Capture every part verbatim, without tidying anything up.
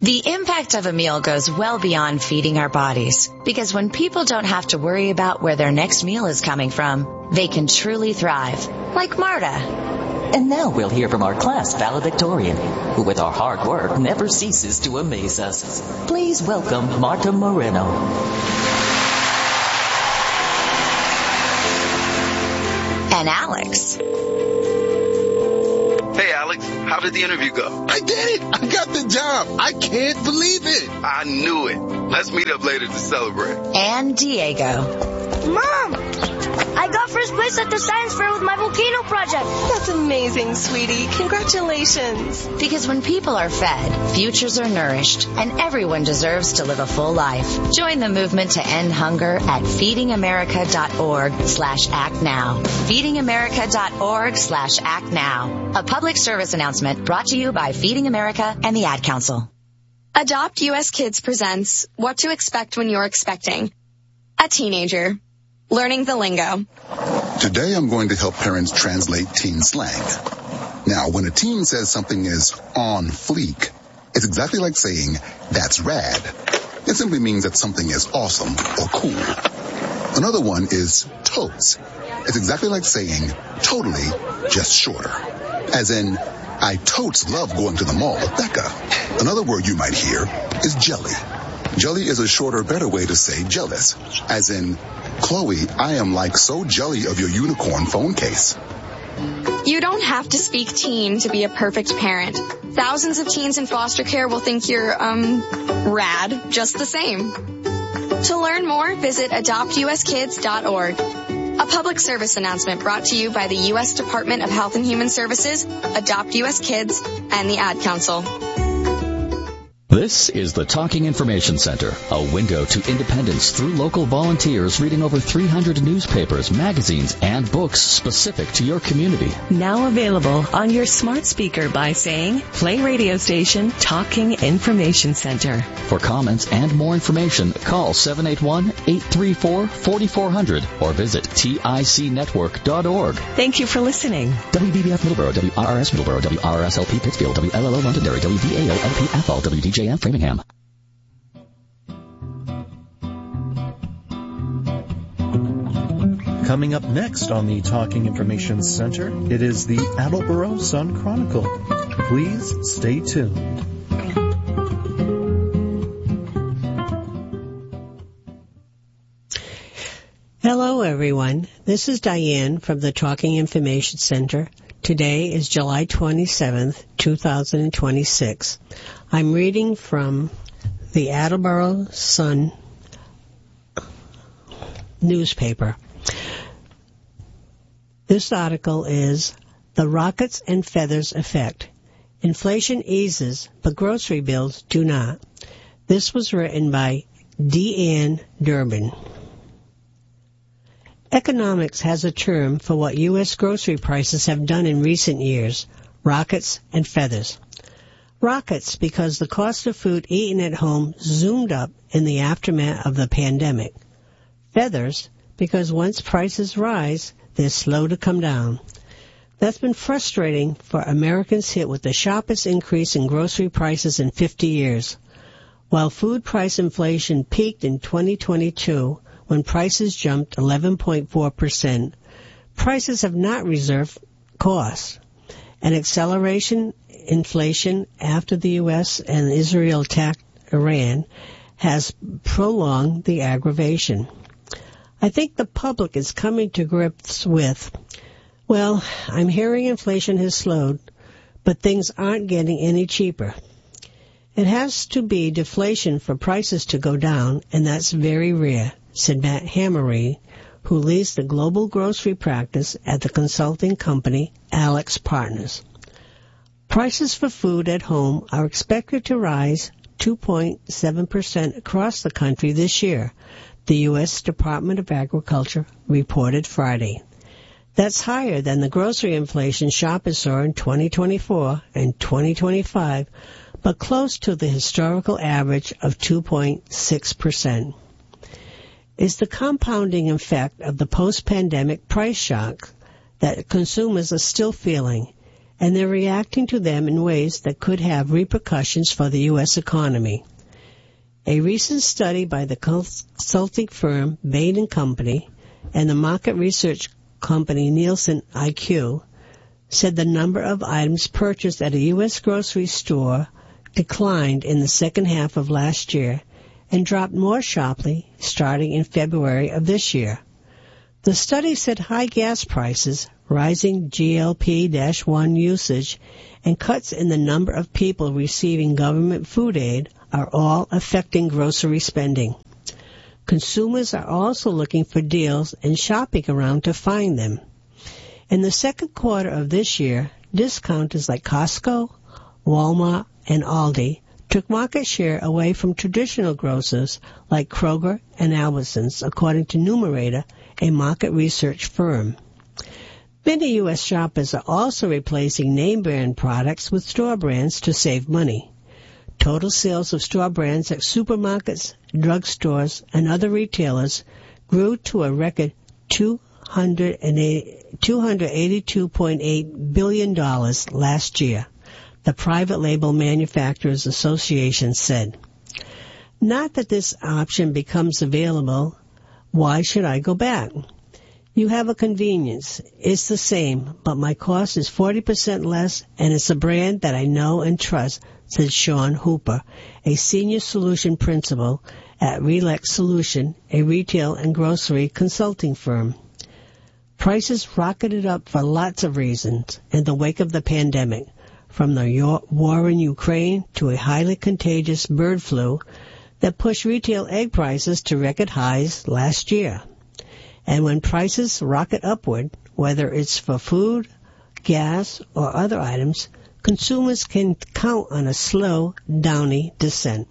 The impact of a meal goes well beyond feeding our bodies, because when people don't have to worry about where their next meal is coming from, they can truly thrive, like Marta. And now we'll hear from our class valedictorian, who with our hard work never ceases to amaze us. Please welcome Marta Moreno. And Alex. Hey, Alex, how did the interview go? I did it! I got the job! I can't believe it! I knew it. Let's meet up later to celebrate. And Diego. Mom! I got first place at the science fair with my volcano project. That's amazing, sweetie. Congratulations. Because when people are fed, futures are nourished, and everyone deserves to live a full life. Join the movement to end hunger at feedingamerica.org slash act now. feedingamerica.org slash act now. A public service announcement brought to you by Feeding America and the Ad Council. Adopt U S Kids presents What to Expect When You're Expecting. A teenager. Learning the lingo. Today I'm going to help parents translate teen slang. Now, when a teen says something is on fleek, it's exactly like saying, that's rad. It simply means that something is awesome or cool. Another one is totes. It's exactly like saying, totally, just shorter. As in, I totes love going to the mall with Becca. Another word you might hear is jelly. Jelly is a shorter, better way to say jealous. As in, Chloe, I am like so jelly of your unicorn phone case. You don't have to speak teen to be a perfect parent. Thousands of teens in foster care will think you're, um, rad just the same. To learn more, visit adopt u s kids dot org. A public service announcement brought to you by the U S Department of Health and Human Services, Adopt U S Kids, and the Ad Council. This is the Talking Information Center, a window to independence through local volunteers reading over three hundred newspapers, magazines, and books specific to your community. Now available on your smart speaker by saying, play radio station Talking Information Center. For comments and more information, call seven eight one, eight three four, four four zero zero or visit tic network dot org. Thank you for listening. W B B F Middleborough, W R R S Middleborough, W R R S L P Pittsfield, W L L O Londonderry, W D A O L P Athol, W D J M Framingham. Coming up next on the Talking Information Center, it is the Attleboro Sun Chronicle. Please stay tuned. Hello, everyone. This is Diane from the Talking Information Center. Today is July twenty-seventh, two thousand twenty-six. I'm reading from the Attleboro Sun newspaper. This article is The Rockets and Feathers Effect. Inflation eases, but grocery bills do not. This was written by Deanne Durbin. Economics has a term for what U S grocery prices have done in recent years, rockets and feathers. Rockets because the cost of food eaten at home zoomed up in the aftermath of the pandemic. Feathers because once prices rise, they're slow to come down. That's been frustrating for Americans hit with the sharpest increase in grocery prices in fifty years. While food price inflation peaked in twenty twenty-two, when prices jumped eleven point four percent, prices have not reserved costs. An acceleration inflation after the U S and Israel attacked Iran has prolonged the aggravation. I think the public is coming to grips with, well, I'm hearing inflation has slowed, but things aren't getting any cheaper. It has to be deflation for prices to go down, and that's very rare, said Matt Hammery, who leads the global grocery practice at the consulting company Alex Partners. Prices for food at home are expected to rise two point seven percent across the country this year, the U S Department of Agriculture reported Friday. That's higher than the grocery inflation shoppers saw in twenty twenty-four and twenty twenty-five, but close to the historical average of two point six percent. It's the compounding effect of the post-pandemic price shock that consumers are still feeling, and they're reacting to them in ways that could have repercussions for the U S economy. A recent study by the consulting firm Bain and Company and the market research company Nielsen I Q said the number of items purchased at a U S grocery store declined in the second half of last year and dropped more sharply starting in February of this year. The study said high gas prices, rising G L P one usage, and cuts in the number of people receiving government food aid are all affecting grocery spending. Consumers are also looking for deals and shopping around to find them. In the second quarter of this year, discounters like Costco, Walmart, and Aldi took market share away from traditional grocers like Kroger and Albertsons, according to Numerator, a market research firm. Many U S shoppers are also replacing name brand products with store brands to save money. Total sales of store brands at supermarkets, drugstores, and other retailers grew to a record two hundred eighty-two point eight billion dollars last year, the Private Label Manufacturers Association said. Not that this option becomes available. Why should I go back? You have a convenience. It's the same, but my cost is forty percent less, and it's a brand that I know and trust, said Sean Hooper, a senior solution principal at Relax Solution, a retail and grocery consulting firm. Prices rocketed up for lots of reasons in the wake of the pandemic, from the war in Ukraine to a highly contagious bird flu that pushed retail egg prices to record highs last year. And when prices rocket upward, whether it's for food, gas, or other items, consumers can count on a slow, downy descent.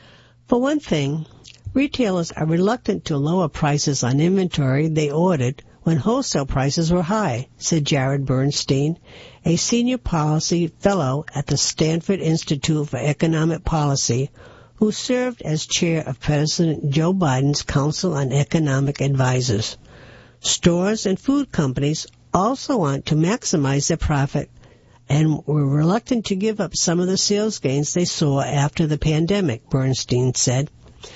For one thing, retailers are reluctant to lower prices on inventory they ordered when wholesale prices were high, said Jared Bernstein, a senior policy fellow at the Stanford Institute for Economic Policy, who served as chair of President Joe Biden's Council on Economic Advisors. Stores and food companies also want to maximize their profit and were reluctant to give up some of the sales gains they saw after the pandemic, Bernstein said.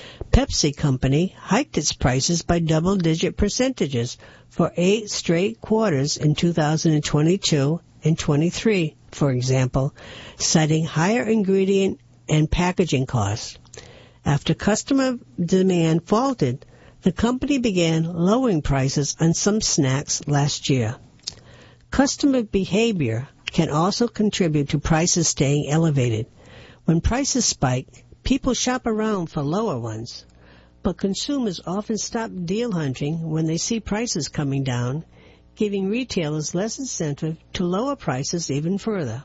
Pepsi Company hiked its prices by double-digit percentages for eight straight quarters in two thousand twenty-two and twenty-three, for example, citing higher ingredient and packaging costs. After customer demand faltered, the company began lowering prices on some snacks last year. Customer behavior can also contribute to prices staying elevated. When prices spike, people shop around for lower ones, but consumers often stop deal hunting when they see prices coming down, giving retailers less incentive to lower prices even further.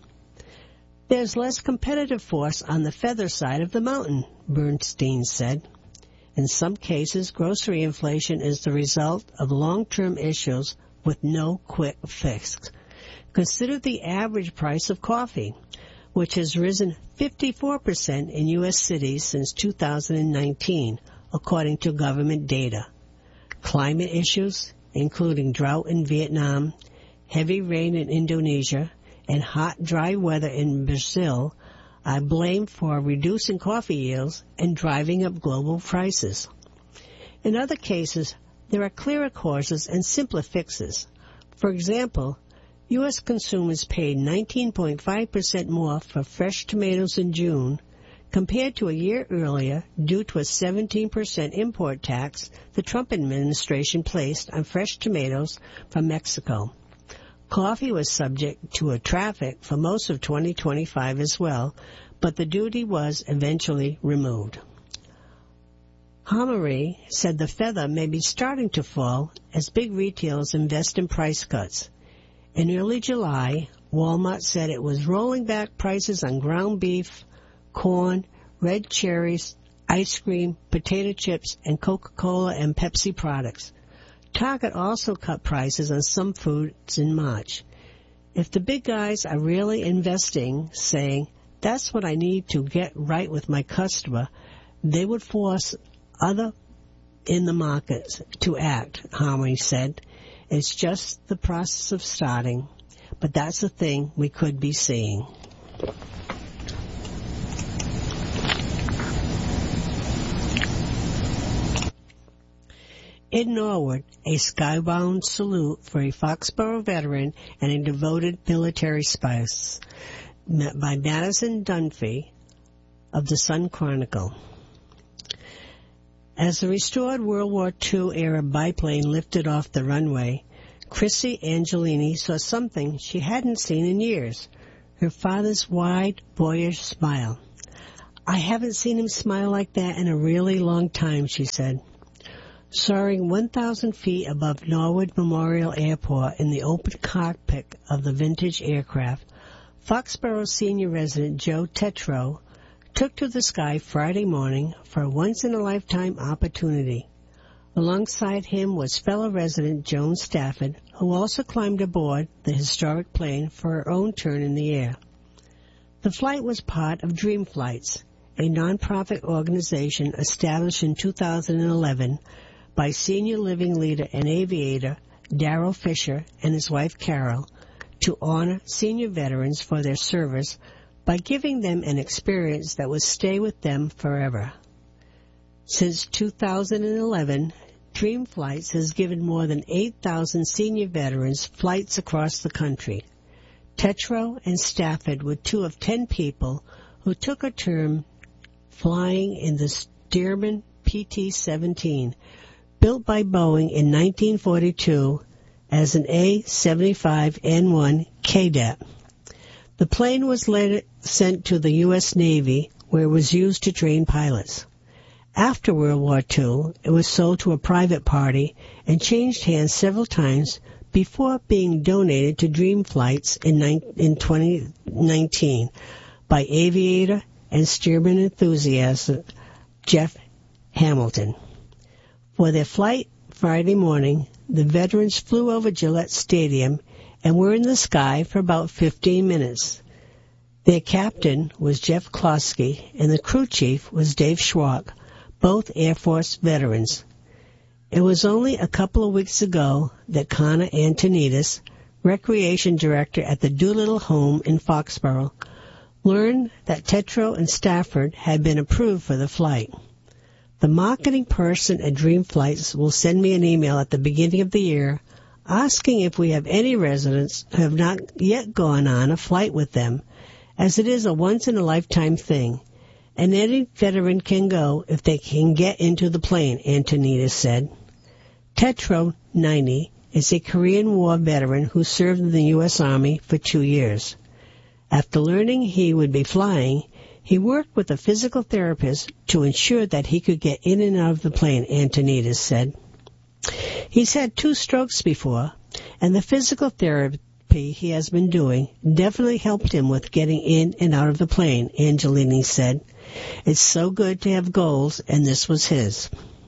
There's less competitive force on the feather side of the mountain, Bernstein said. In some cases, grocery inflation is the result of long-term issues with no quick fix. Consider the average price of coffee, which has risen fifty-four percent in U S cities since two thousand nineteen, according to government data. Climate issues, including drought in Vietnam, heavy rain in Indonesia, and hot, dry weather in Brazil, are blamed for reducing coffee yields and driving up global prices. In other cases, there are clearer causes and simpler fixes. For example, U S consumers paid nineteen point five percent more for fresh tomatoes in June compared to a year earlier due to a seventeen percent import tax the Trump administration placed on fresh tomatoes from Mexico. Coffee was subject to a traffic for most of twenty twenty-five as well, but the duty was eventually removed. Hamari said the feather may be starting to fall as big retailers invest in price cuts. In early July, Walmart said it was rolling back prices on ground beef, corn, red cherries, ice cream, potato chips, and Coca-Cola and Pepsi products. Target also cut prices on some foods in March. If the big guys are really investing, saying, that's what I need to get right with my customer, they would force other in the markets to act, Harmony said. It's just the process of starting. but that's the thing we could be seeing. In Norwood, a skybound salute for a Foxborough veteran and a devoted military spouse by Madison Dunphy of the Sun Chronicle. As the restored World War Two era biplane lifted off the runway, Chrissy Angelini saw something she hadn't seen in years, her father's wide, boyish smile. "I haven't seen him smile like that in a really long time," she said. Soaring one thousand feet above Norwood Memorial Airport in the open cockpit of the vintage aircraft, Foxborough senior resident Joe Tetro took to the sky Friday morning for a once-in-a-lifetime opportunity. Alongside him was fellow resident Joan Stafford, who also climbed aboard the historic plane for her own turn in the air. The flight was part of Dream Flights, a nonprofit organization established in two thousand eleven by senior living leader and aviator Darrell Fisher and his wife Carol, to honor senior veterans for their service by giving them an experience that would stay with them forever. Since two thousand eleven, Dream Flights has given more than eight thousand senior veterans flights across the country. Tetro and Stafford were two of ten people who took a turn flying in the Stearman P T seventeen, built by Boeing in nineteen forty-two as an A seventy-five N one K D E P. The plane was later sent to the U S Navy, where it was used to train pilots. After World War Two, it was sold to a private party and changed hands several times before being donated to Dream Flights in, in twenty nineteen by aviator and Stearman enthusiast Jeff Hamilton. For their flight Friday morning, the veterans flew over Gillette Stadium and were in the sky for about fifteen minutes. Their captain was Jeff Klosky, and the crew chief was Dave Schwark, both Air Force veterans. It was only a couple of weeks ago that Connor Antonides, recreation director at the Doolittle home in Foxborough, learned that Tetro and Stafford had been approved for the flight. The marketing person at Dream Flights will send me an email at the beginning of the year asking if we have any residents who have not yet gone on a flight with them, as it is a once-in-a-lifetime thing, and any veteran can go if they can get into the plane, Antonides said. Tetro, ninety, is a Korean War veteran who served in the U S Army for two years. After learning he would be flying, he worked with a physical therapist to ensure that he could get in and out of the plane, Antonides said. He's had two strokes before, and the physical therapy he has been doing definitely helped him with getting in and out of the plane, Angelini said. It's so good to have goals, and this was his.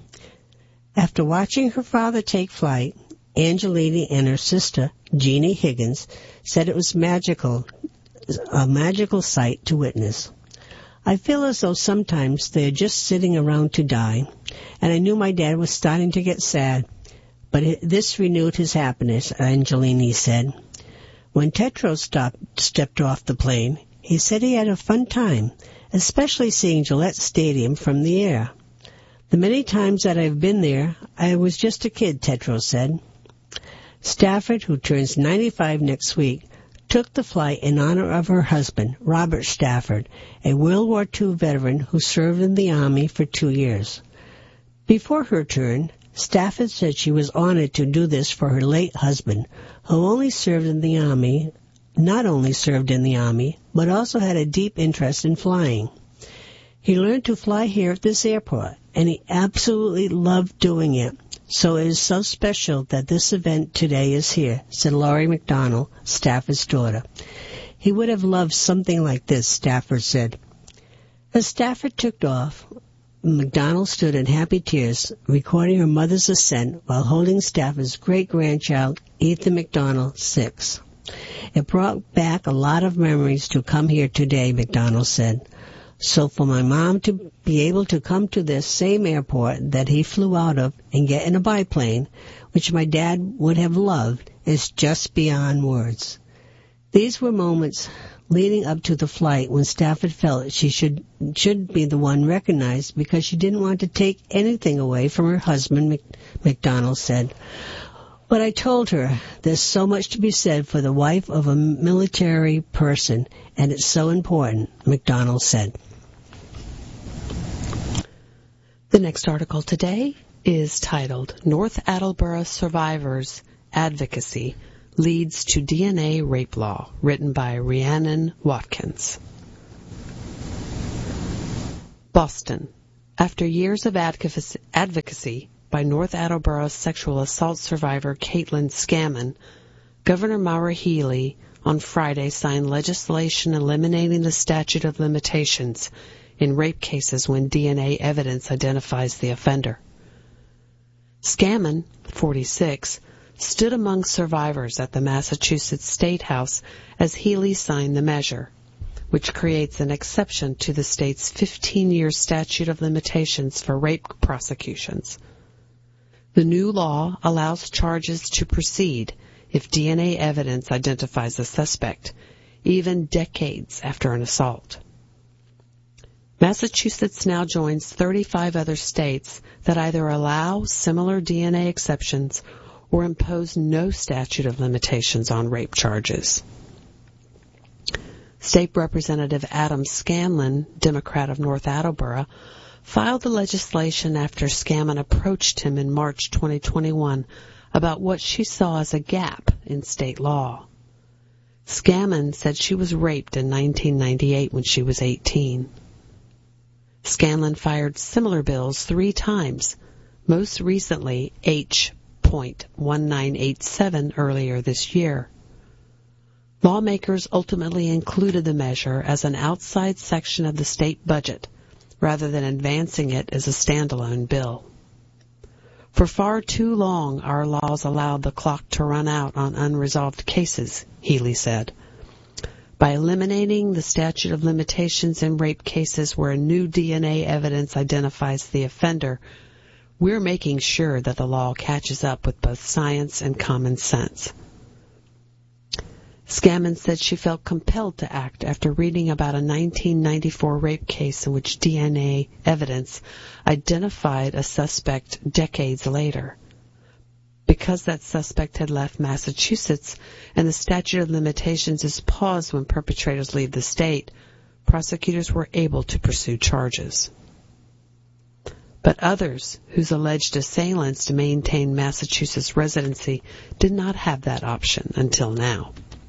After watching her father take flight, Angelini and her sister, Jeannie Higgins, said it was magical, a magical sight to witness. I feel as though sometimes they are just sitting around to die, and I knew my dad was starting to get sad, but this renewed his happiness, Angelini said. When Tetro stopped, stepped off the plane, he said he had a fun time, especially seeing Gillette Stadium from the air. The many times that I've been there, I was just a kid, Tetro said. Stafford, who turns ninety-five next week, took the flight in honor of her husband, Robert Stafford, a World War Two veteran who served in the Army for two years. Before her turn, Stafford said she was honored to do this for her late husband, who only served in the Army, not only served in the Army, but also had a deep interest in flying. He learned to fly here at this airport, and he absolutely loved doing it. So it is so special that this event today is here, said Laurie McDonald, Stafford's daughter. He would have loved something like this, Stafford said. As Stafford took off, McDonald stood in happy tears, recording her mother's ascent while holding Stafford's great-grandchild, Ethan McDonald, six. It brought back a lot of memories to come here today, McDonald said. So for my mom to be able to come to this same airport that he flew out of and get in a biplane, which my dad would have loved, is just beyond words. These were moments leading up to the flight when Stafford felt she should should be the one recognized because she didn't want to take anything away from her husband, Mc, McDonald said. But I told her there's so much to be said for the wife of a military person, and it's so important, McDonald said. The next article today is titled, North Attleboro Survivors Advocacy Leads to D N A Rape Law, written by Rhiannon Watkins. Boston. After years of advocacy by North Attleboro sexual assault survivor Caitlin Scammon, Governor Maura Healey on Friday signed legislation eliminating the statute of limitations in rape cases when D N A evidence identifies the offender. Scammon, forty-six, stood among survivors at the Massachusetts State House as Healey signed the measure, which creates an exception to the state's fifteen-year statute of limitations for rape prosecutions. The new law allows charges to proceed if D N A evidence identifies a suspect, even decades after an assault. Massachusetts now joins thirty-five other states that either allow similar D N A exceptions or impose no statute of limitations on rape charges. State Representative Adam Scanlon, Democrat of North Attleboro, filed the legislation after Scammon approached him in March twenty twenty-one about what she saw as a gap in state law. Scammon said she was raped in nineteen ninety-eight when she was eighteen. Scanlon fired similar bills three times, most recently H nineteen eighty-seven earlier this year. Lawmakers ultimately included the measure as an outside section of the state budget, rather than advancing it as a standalone bill. For far too long, our laws allowed the clock to run out on unresolved cases, Healey said. By eliminating the statute of limitations in rape cases where new D N A evidence identifies the offender, we're making sure that the law catches up with both science and common sense. Scammon said she felt compelled to act after reading about a nineteen ninety-four rape case in which D N A evidence identified a suspect decades later. Because that suspect had left Massachusetts and the statute of limitations is paused when perpetrators leave the state, prosecutors were able to pursue charges. But others, whose alleged assailants maintained Massachusetts residency, did not have that option until now.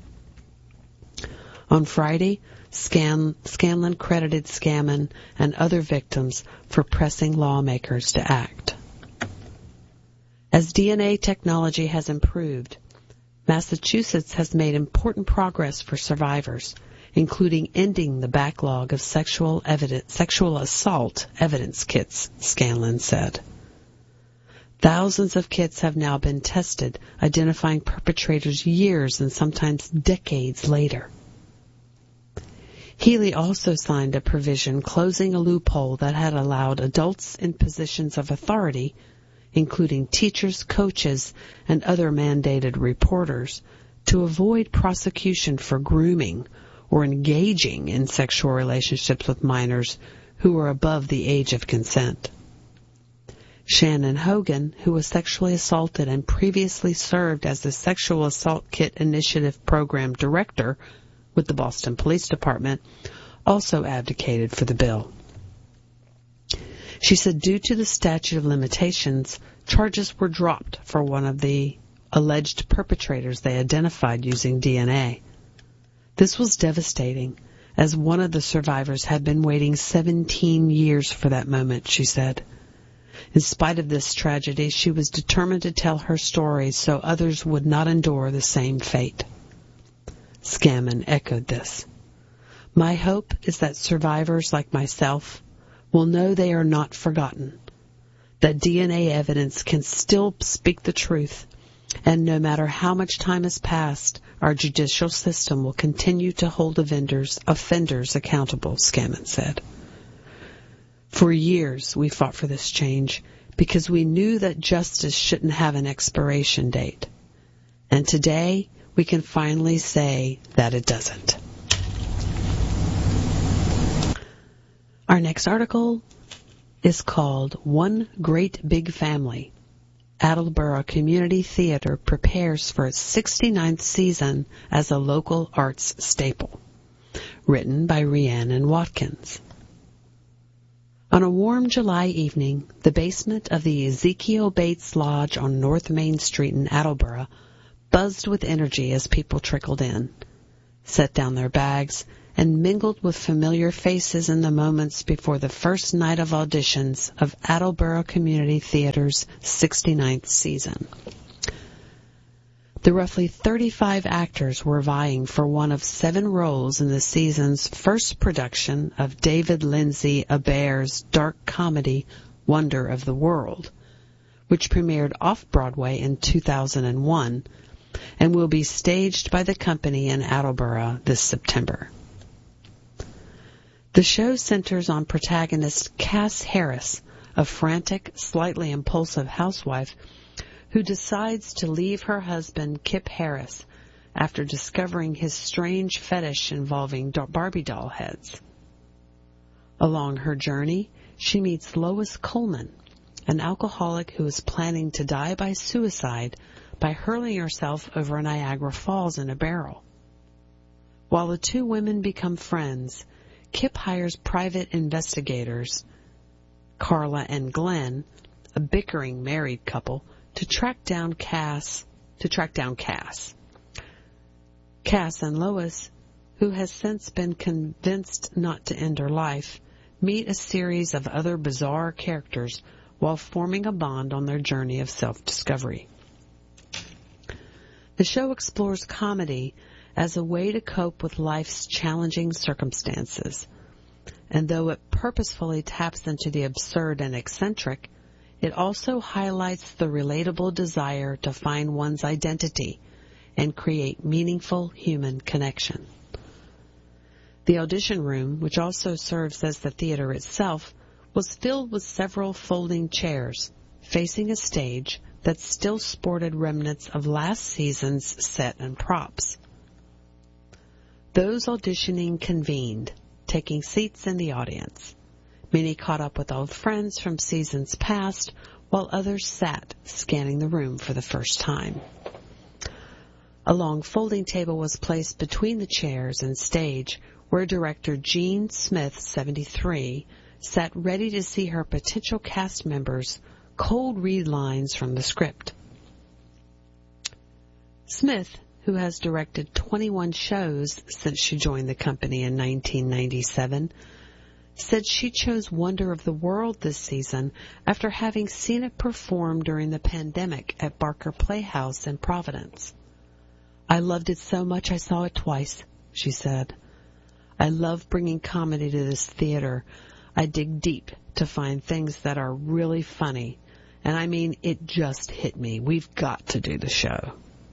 On Friday, Scan, Scanlon credited Scammon and other victims for pressing lawmakers to act. As D N A technology has improved, Massachusetts has made important progress for survivors, including ending the backlog of sexual evidence, sexual assault evidence kits, Scanlon said. Thousands of kits have now been tested, identifying perpetrators years and sometimes decades later. Healey also signed a provision closing a loophole that had allowed adults in positions of authority, including teachers, coaches, and other mandated reporters, to avoid prosecution for grooming or engaging in sexual relationships with minors who were above the age of consent. Shannon Hogan, who was sexually assaulted and previously served as the Sexual Assault Kit Initiative Program Director with the Boston Police Department, also advocated for the bill. She said due to the statute of limitations, charges were dropped for one of the alleged perpetrators they identified using D N A. This was devastating, as one of the survivors had been waiting seventeen years for that moment, she said. In spite of this tragedy, she was determined to tell her story so others would not endure the same fate. Scammon echoed this. My hope is that survivors like myself will know they are not forgotten, that D N A evidence can still speak the truth, and no matter how much time has passed, our judicial system will continue to hold offenders, offenders accountable, Scammon said. For years, we fought for this change because we knew that justice shouldn't have an expiration date. And today, we can finally say that it doesn't. Our next article is called One Great Big Family. Attleboro Community Theater prepares for its sixty-ninth season as a local arts staple. Written by Rhiannon Watkins. On a warm July evening, the basement of the Ezekiel Bates Lodge on North Main Street in Attleboro buzzed with energy as people trickled in, set down their bags, and mingled with familiar faces in the moments before the first night of auditions of Attleboro Community Theater's sixty-ninth season. The roughly thirty-five actors were vying for one of seven roles in the season's first production of David Lindsay Abair's dark comedy Wonder of the World, which premiered off-Broadway in two thousand one and will be staged by the company in Attleboro this September. The show centers on protagonist Cass Harris, a frantic, slightly impulsive housewife who decides to leave her husband, Kip Harris, after discovering his strange fetish involving Barbie doll heads. Along her journey, she meets Lois Coleman, an alcoholic who is planning to die by suicide by hurling herself over Niagara Falls in a barrel. While the two women become friends, Kip hires private investigators, Carla and Glenn, a bickering married couple, to track down Cass, to track down Cass. Cass and Lois, who has since been convinced not to end her life, meet a series of other bizarre characters while forming a bond on their journey of self-discovery. The show explores comedy as a way to cope with life's challenging circumstances, and though it purposefully taps into the absurd and eccentric, it also highlights the relatable desire to find one's identity and create meaningful human connection. The audition room, which also serves as the theater itself, was filled with several folding chairs facing a stage that still sported remnants of last season's set and props. Those auditioning convened, taking seats in the audience. Many caught up with old friends from seasons past, while others sat, scanning the room for the first time. A long folding table was placed between the chairs and stage, where director Jean Smith, seventy-three, sat ready to see her potential cast members cold read lines from the script. Smith, who has directed twenty-one shows since she joined the company in nineteen ninety-seven, said she chose Wonder of the World this season after having seen it perform during the pandemic at Barker Playhouse in Providence. "I loved it so much I saw it twice," she said. "I love bringing comedy to this theater. I dig deep to find things that are really funny. And I mean, it just hit me. We've got to do the show."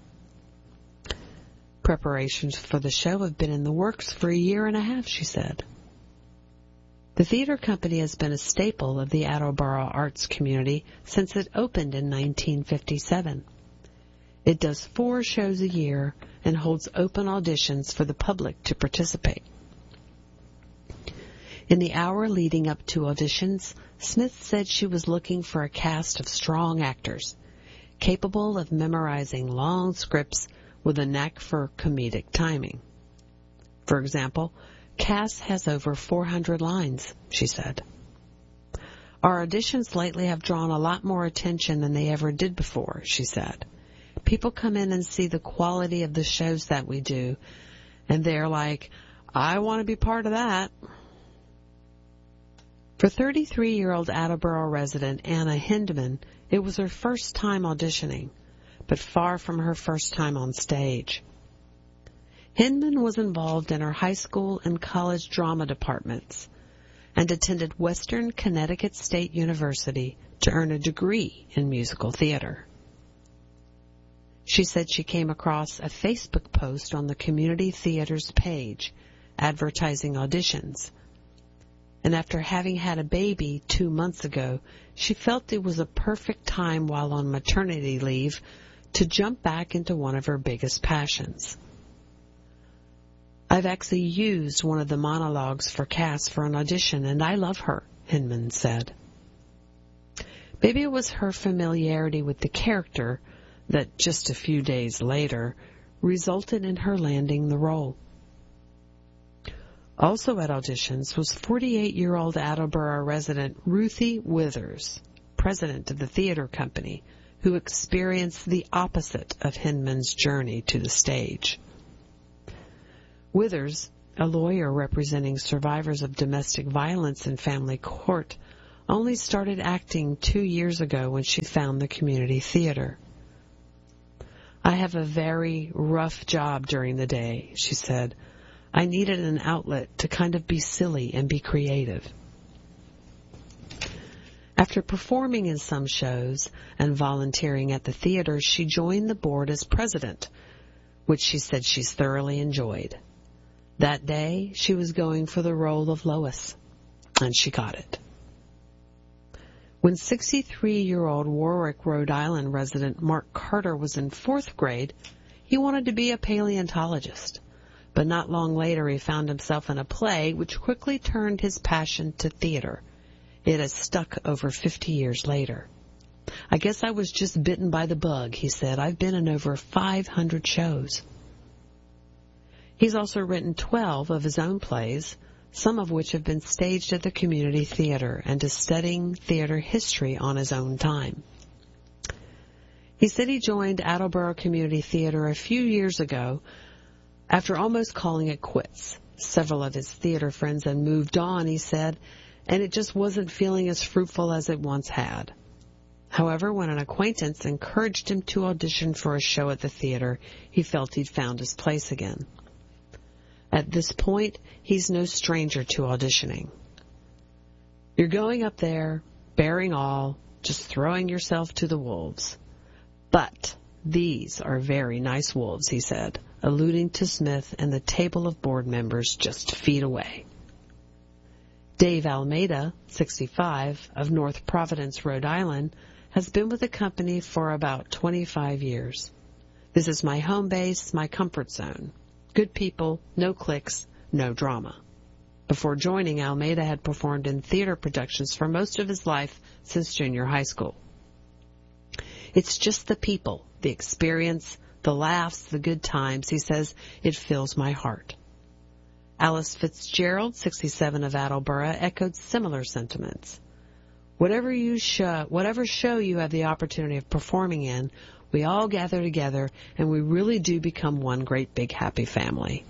Preparations for the show have been in the works for a year and a half, she said. The theater company has been a staple of the Attleboro arts community since it opened in nineteen fifty-seven. It does four shows a year and holds open auditions for the public to participate. In the hour leading up to auditions, Smith said she was looking for a cast of strong actors, capable of memorizing long scripts with a knack for comedic timing. For example, Cass has over four hundred lines, she said. "Our auditions lately have drawn a lot more attention than they ever did before," she said. "People come in and see the quality of the shows that we do, and they're like, I want to be part of that." For thirty-three-year-old Attleboro resident Anna Hindman, it was her first time auditioning, but far from her first time on stage. Hindman was involved in her high school and college drama departments and attended Western Connecticut State University to earn a degree in musical theater. She said she came across a Facebook post on the community theater's page advertising auditions, and after having had a baby two months ago, she felt it was a perfect time while on maternity leave to jump back into one of her biggest passions. I've actually used one of the monologues for Cass for an audition, and I love her, Hinman said. Maybe it was her familiarity with the character that just a few days later resulted in her landing the role. Also at auditions was forty-eight-year-old Attleboro resident Ruthie Withers, president of the theater company, who experienced the opposite of Hinman's journey to the stage. Withers, a lawyer representing survivors of domestic violence in family court, only started acting two years ago when she found the community theater. I have a very rough job during the day, she said. I needed an outlet to kind of be silly and be creative. After performing in some shows and volunteering at the theater, she joined the board as president, which she said she's thoroughly enjoyed. That day, she was going for the role of Lois, and she got it. When sixty-three-year-old Warwick, Rhode Island resident Mark Carter was in fourth grade, he wanted to be a paleontologist. But not long later, he found himself in a play which quickly turned his passion to theater. It has stuck over fifty years later. I guess I was just bitten by the bug, he said. I've been in over five hundred shows. He's also written twelve of his own plays, some of which have been staged at the community theater, and is studying theater history on his own time. He said he joined Attleboro Community Theater a few years ago after almost calling it quits. Several of his theater friends had moved on, he said, and it just wasn't feeling as fruitful as it once had. However, when an acquaintance encouraged him to audition for a show at the theater, he felt he'd found his place again. At this point, he's no stranger to auditioning. You're going up there, bearing all, just throwing yourself to the wolves. But these are very nice wolves, he said, alluding to Smith and the table of board members just feet away. Dave Almeida, sixty-five, of North Providence, Rhode Island, has been with the company for about twenty-five years. This is my home base, my comfort zone. Good people, no cliques, no drama. Before joining, Almeida had performed in theater productions for most of his life since junior high school. It's just the people, the experience, the laughs, the good times, he says, it fills my heart. Alice Fitzgerald, sixty-seven, of Attleboro, echoed similar sentiments. Whatever you show, whatever show you have the opportunity of performing in, we all gather together, and we really do become one great big happy family.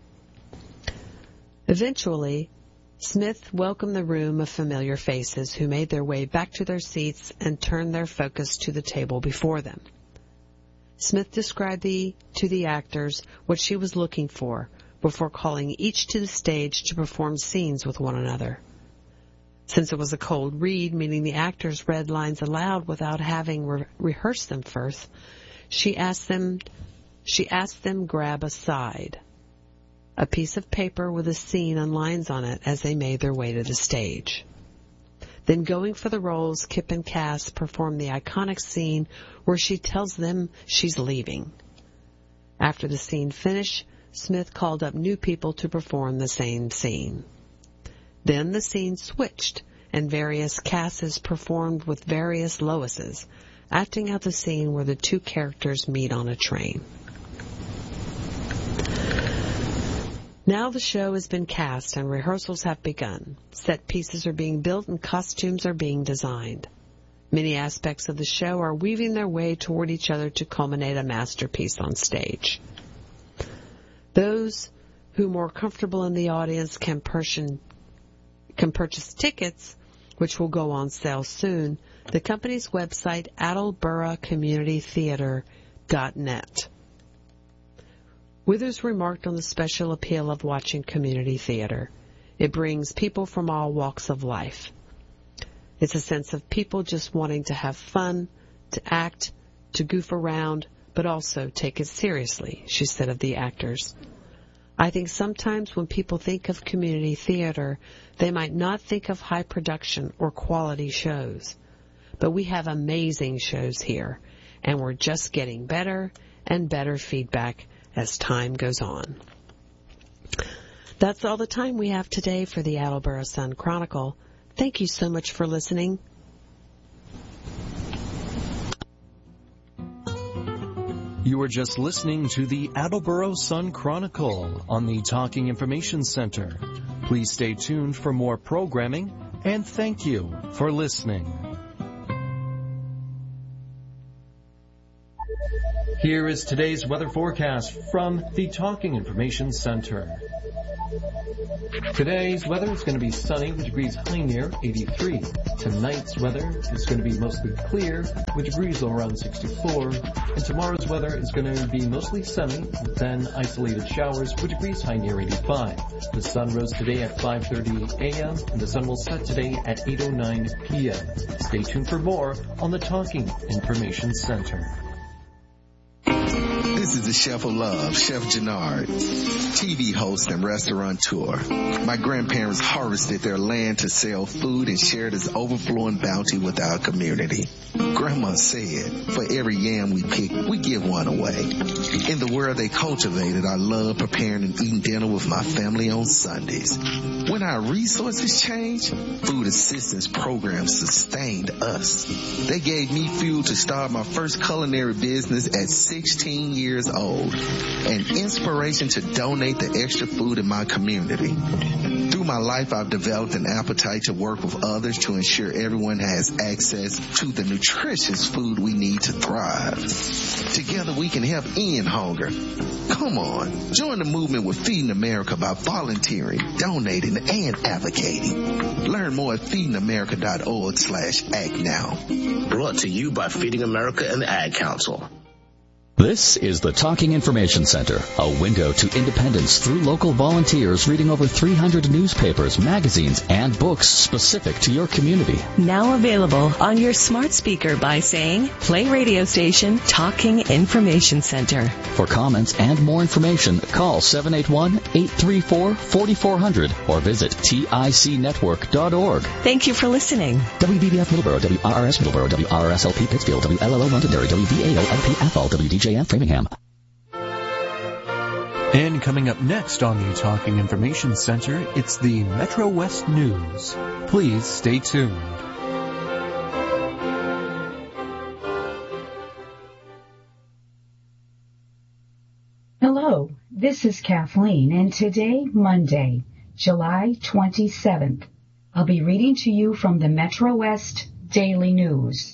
Eventually, Smith welcomed the room of familiar faces who made their way back to their seats and turned their focus to the table before them. Smith described the, to the actors what she was looking for before calling each to the stage to perform scenes with one another. Since it was a cold read, meaning the actors read lines aloud without having re- rehearsed them first, she asked them, she asked them grab a side, a piece of paper with a scene and lines on it as they made their way to the stage. Then, going for the roles, Kip and Cass performed the iconic scene where she tells them she's leaving. After the scene finished, Smith called up new people to perform the same scene. Then the scene switched, and various Casses performed with various Loises, acting out the scene where the two characters meet on a train. Now the show has been cast and rehearsals have begun. Set pieces are being built and costumes are being designed. Many aspects of the show are weaving their way toward each other to culminate a masterpiece on stage. Those who are more comfortable in the audience can purchase can purchase tickets, which will go on sale soon. The company's website, Attleboro Community Theater dot net. Withers remarked on the special appeal of watching community theater. It brings people from all walks of life. It's a sense of people just wanting to have fun, to act, to goof around, but also take it seriously, she said of the actors. I think sometimes when people think of community theater, they might not think of high production or quality shows. But we have amazing shows here, and we're just getting better and better feedback as time goes on. That's all the time we have today for the Attleboro Sun Chronicle. Thank you so much for listening. You were just listening to the Attleboro Sun Chronicle on the Talking Information Center. Please stay tuned for more programming, and thank you for listening. Here is today's weather forecast from the Talking Information Center. Today's weather is going to be sunny with degrees high near eighty-three. Tonight's weather is going to be mostly clear with degrees low around sixty-four. And tomorrow's weather is going to be mostly sunny with then isolated showers with degrees high near eighty-five. The sun rose today at five thirty a.m. and the sun will set today at eight oh nine p.m. Stay tuned for more on the Talking Information Center. This is the Chef of Love, Chef Jannard, T V host and restaurateur. My grandparents harvested their land to sell food and share this overflowing bounty with our community. Grandma said, for every yam we pick, we give one away. In the world they cultivated, I love preparing and eating dinner with my family on Sundays. When our resources changed, food assistance programs sustained us. They gave me fuel to start my first culinary business at sixteen years old, and inspiration to donate the extra food in my community. Through my life, I've developed an appetite to work with others to ensure everyone has access to the nutritious food we need to thrive. Together we can help end hunger. Come on, join the movement with Feeding America by volunteering, donating, and advocating. Learn more at feeding america dot org slash act now. Brought to you by Feeding America and the Ad Council. This is the Talking Information Center, a window to independence through local volunteers reading over three hundred newspapers, magazines, and books specific to your community. Now available on your smart speaker by saying, play radio station Talking Information Center. For comments and more information, call seven eight one, eight three four, four four zero zero or visit tic network dot org. Thank you for listening. W B B F Middleborough, W R R S Middleborough, W R R S L P Pittsfield, W L L O Londonderry, W V A O L P F L, W D J F Framingham. And coming up next on the Talking Information Center, it's the Metro West News. Please stay tuned. Hello, this is Kathleen, and today, Monday, July twenty-seventh, I'll be reading to you from the Metro West Daily News.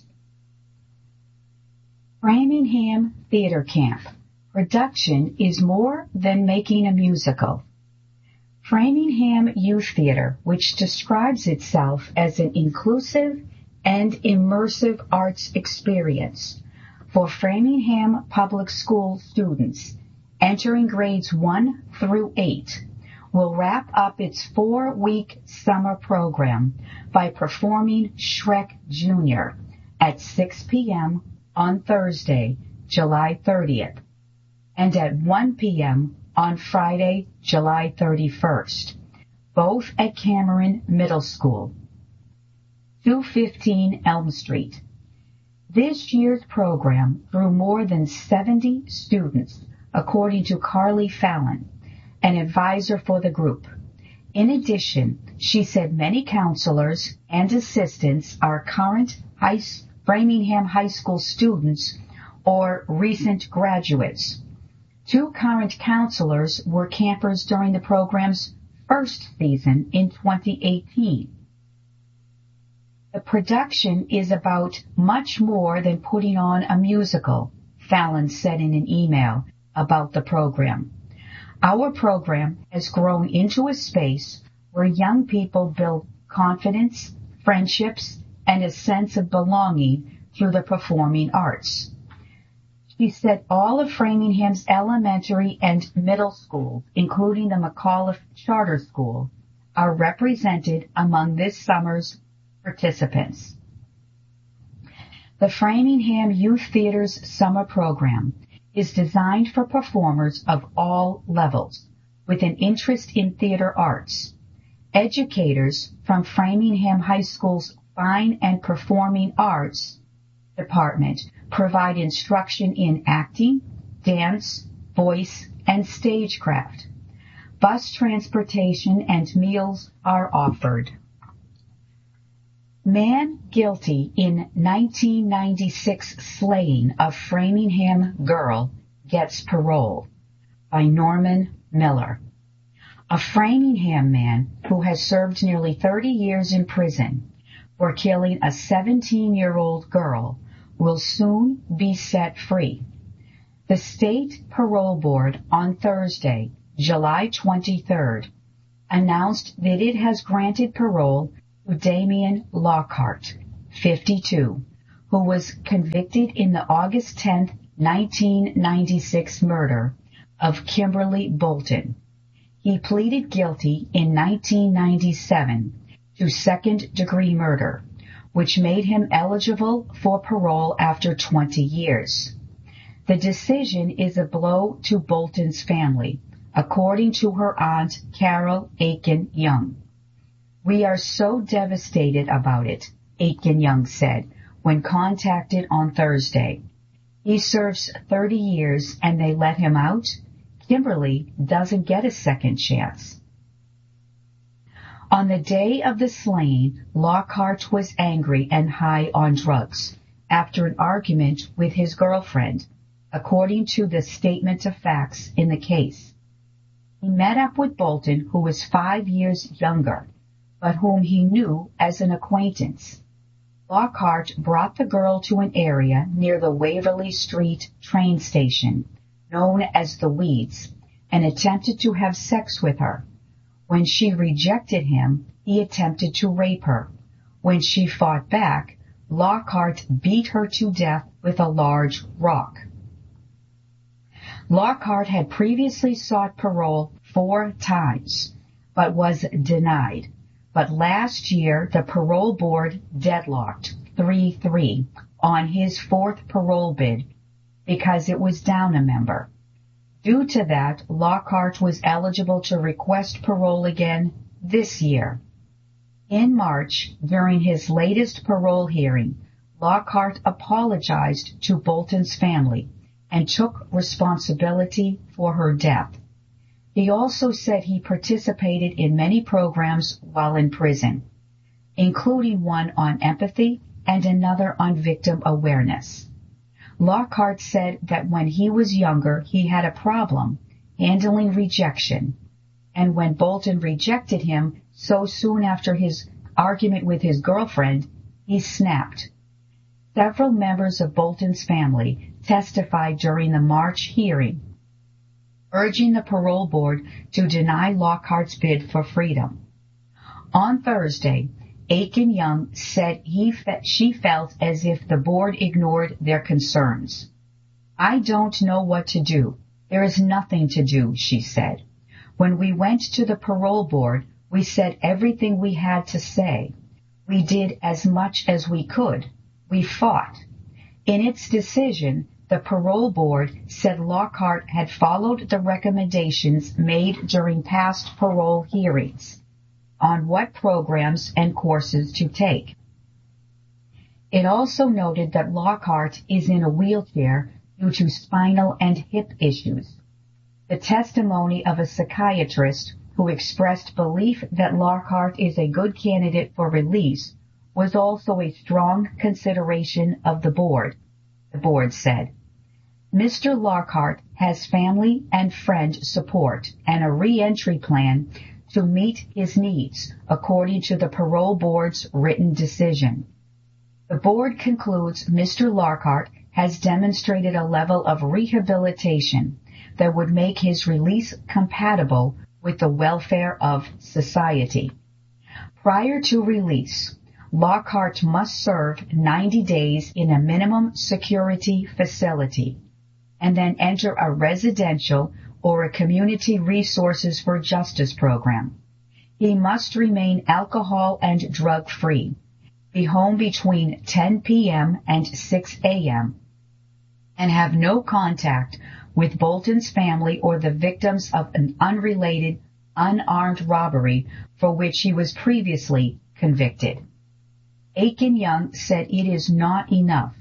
Framingham Theater Camp. Production is more than making a musical. Framingham Youth Theater, which describes itself as an inclusive and immersive arts experience for Framingham Public School students entering grades one through eight, will wrap up its four-week summer program by performing Shrek Junior at six p.m. on Thursday, July thirtieth, and at one p.m. on Friday, July thirty-first, both at Cameron Middle School, two fifteen Elm Street. This year's program drew more than seventy students, according to Carly Fallon, an advisor for the group. In addition, she said many counselors and assistants are current high, Framingham High School students or recent graduates. Two current counselors were campers during the program's first season in twenty eighteen. The production is about much more than putting on a musical, Fallon said in an email about the program. Our program has grown into a space where young people build confidence, friendships, and a sense of belonging through the performing arts. She said all of Framingham's elementary and middle schools, including the McAuliffe Charter School, are represented among this summer's participants. The Framingham Youth Theater's summer program is designed for performers of all levels with an interest in theater arts. Educators from Framingham High School's Fine and Performing Arts Department provide instruction in acting, dance, voice, and stagecraft. Bus transportation and meals are offered. Man guilty in nineteen ninety-six slaying of Framingham girl gets parole, by Norman Miller. A Framingham man who has served nearly thirty years in prison for killing a seventeen-year-old girl will soon be set free. The state parole board on Thursday, July twenty-third, announced that it has granted parole to Damien Lockhart, fifty-two, who was convicted in the August tenth, nineteen ninety-six murder of Kimberly Bolton. He pleaded guilty in nineteen ninety-seven to second-degree murder, which made him eligible for parole after twenty years. The decision is a blow to Bolton's family, according to her aunt, Carol Aiken Young. We are so devastated about it, Aiken Young said when contacted on Thursday. He serves thirty years and they let him out? Kimberly doesn't get a second chance. On the day of the slaying, Lockhart was angry and high on drugs after an argument with his girlfriend, according to the statement of facts in the case. He met up with Bolton, who was five years younger, but whom he knew as an acquaintance. Lockhart brought the girl to an area near the Waverly Street train station, known as the Weeds, and attempted to have sex with her. When she rejected him, he attempted to rape her. When she fought back, Lockhart beat her to death with a large rock. Lockhart had previously sought parole four times, but was denied. But last year, the parole board deadlocked three three on his fourth parole bid because it was down a member. Due to that, Lockhart was eligible to request parole again this year. In March, during his latest parole hearing, Lockhart apologized to Bolton's family and took responsibility for her death. He also said he participated in many programs while in prison, including one on empathy and another on victim awareness. Lockhart said that when he was younger, he had a problem handling rejection, and when Bolton rejected him so soon after his argument with his girlfriend, he snapped. Several members of Bolton's family testified during the March hearing, urging the parole board to deny Lockhart's bid for freedom. On Thursday, Aiken Young said he fe- she felt as if the board ignored their concerns. I don't know what to do. There is nothing to do, she said. When we went to the parole board, we said everything we had to say. We did as much as we could. We fought. In its decision, the parole board said Lockhart had followed the recommendations made during past parole hearings on what programs and courses to take. It also noted that Lockhart is in a wheelchair due to spinal and hip issues. The testimony of a psychiatrist who expressed belief that Lockhart is a good candidate for release was also a strong consideration of the board, the board said. Mister Lockhart has family and friend support and a re-entry plan to meet his needs, according to the parole board's written decision. The board concludes Mister Lockhart has demonstrated a level of rehabilitation that would make his release compatible with the welfare of society. Prior to release, Lockhart must serve ninety days in a minimum security facility and then enter a residential or a community resources for justice program. He must remain alcohol and drug free, be home between ten p.m. and six a.m., and have no contact with Bolton's family or the victims of an unrelated, unarmed robbery for which he was previously convicted. Aiken Young said it is not enough.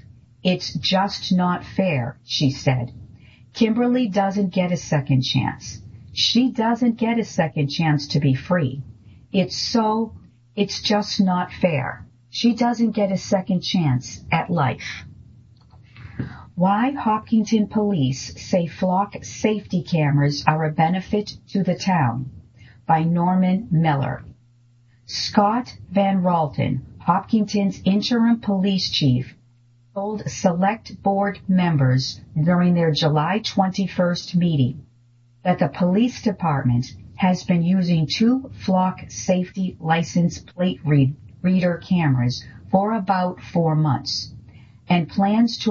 It's just not fair, she said. Kimberly doesn't get a second chance. She doesn't get a second chance to be free. It's so, it's just not fair. She doesn't get a second chance at life. Why Hopkinton police say flock safety cameras are a benefit to the town, by Norman Miller. Scott Van Ralton, Hopkinton's interim police chief, told select board members during their July twenty-first meeting that the police department has been using two flock safety license plate read, reader cameras for about four months and plans to